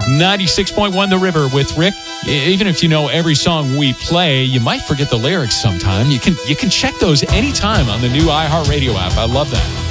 96.1 The River with Rick. Even if you know every song we play, you might forget the lyrics sometime. You can check those anytime on the new iHeartRadio app. I love that.